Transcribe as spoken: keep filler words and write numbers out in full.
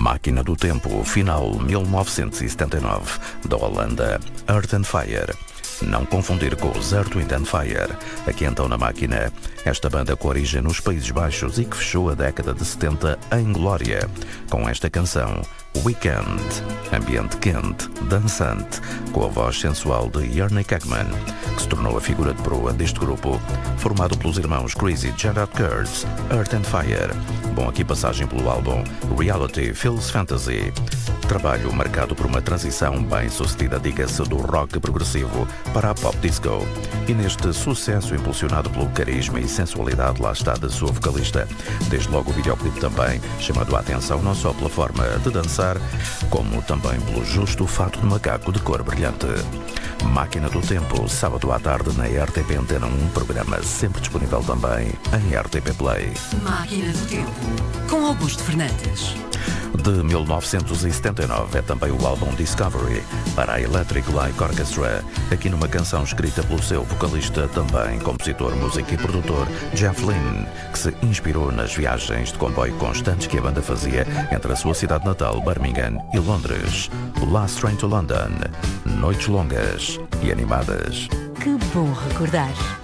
Máquina do Tempo, final mil novecentos e setenta e nove, da Holanda, Earth and Fire. Não confundir com os Earth, Wind and Fire. Aqui então na máquina, esta banda com origem nos Países Baixos e que fechou a década de setenta em glória, com esta canção, Weekend, ambiente quente, dançante, com a voz sensual de Ernie Kegman, que se tornou a figura de proa deste grupo, formado pelos irmãos Chris e Gerard Kurtz, Earth and Fire. Bom, aqui passagem pelo álbum Reality Feels Fantasy. Trabalho marcado por uma transição bem sucedida, diga-se, do rock progressivo para a pop disco. E neste sucesso impulsionado pelo carisma e sensualidade, lá está, da sua vocalista. Desde logo o videoclipe também chamando a atenção não só pela forma de dançar, como também pelo justo fato de macaco de cor brilhante. Máquina do Tempo, sábado à tarde na R T P Antena um, programa sempre disponível também em R T P Play. Máquina do Tempo, com Augusto Fernandes. De mil novecentos e setenta e nove é também o álbum Discovery, para a Electric Light Orchestra, aqui numa canção escrita pelo seu vocalista, também compositor, músico e produtor, Jeff Lynne, que se inspirou nas viagens de comboio constantes que a banda fazia entre a sua cidade natal, Birmingham, e Londres. Last Train to London, noites longas e animadas. Que bom recordar.